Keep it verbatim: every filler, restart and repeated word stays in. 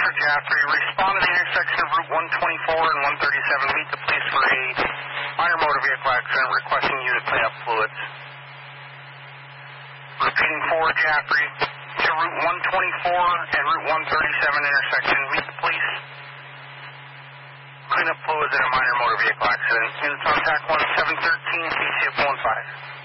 Jaffrey, respond to the intersection of Route one twenty-four and one thirty-seven. Meet the police for a minor motor vehicle accident, requesting you to clean up fluids. Repeating four Jaffrey to Route one twenty-four and Route one thirty-seven intersection. Meet the police. Clean up fluids in a minor motor vehicle accident. Units on TAC one seven thirteen, P C F one five.